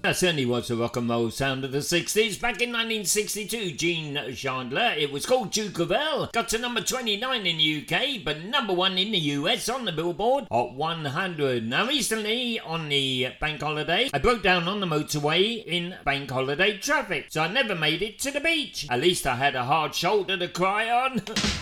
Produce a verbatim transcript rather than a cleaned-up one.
That certainly was the rock and roll sound of the sixties. Back in nineteen sixty-two, Gene Chandler, it was called Duke of Earl. Got to number twenty-nine in the U K, but number one in the U S on the Billboard Hot one hundred. Now recently, on the bank holiday, I broke down on the motorway in bank holiday traffic, so I never made it to the beach. At least I had a hard shoulder to cry on.